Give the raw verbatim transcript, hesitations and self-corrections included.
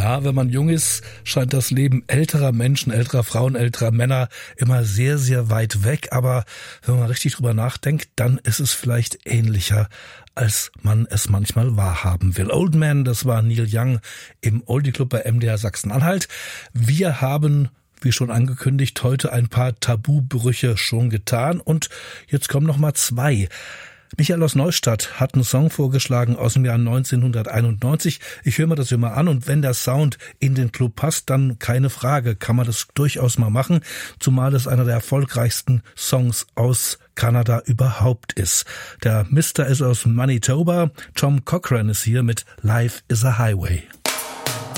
Ja, wenn man jung ist, scheint das Leben älterer Menschen, älterer Frauen, älterer Männer immer sehr, sehr weit weg. Aber wenn man richtig drüber nachdenkt, dann ist es vielleicht ähnlicher, als man es manchmal wahrhaben will. Old Man, das war Neil Young im Oldie Club bei M D R Sachsen-Anhalt. Wir haben, wie schon angekündigt, heute ein paar Tabubrüche schon getan und jetzt kommen noch mal zwei. Michael aus Neustadt hat einen Song vorgeschlagen aus dem Jahr neunzehnhunderteinundneunzig. Ich höre mir das immer an und wenn der Sound in den Club passt, dann keine Frage, kann man das durchaus mal machen, zumal es einer der erfolgreichsten Songs aus Kanada überhaupt ist. Der Mister ist aus Manitoba, Tom Cochrane ist hier mit Life is a Highway.